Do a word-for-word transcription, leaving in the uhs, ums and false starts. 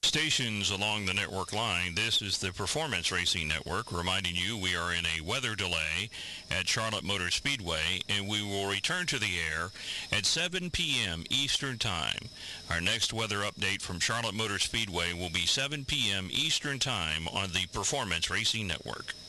Stations along the network line, this is the Performance Racing Network, reminding you we are in a weather delay at Charlotte Motor Speedway, and we will return to the air at seven p.m. Eastern Time. Our next weather update from Charlotte Motor Speedway will be seven p.m. Eastern Time on the Performance Racing Network.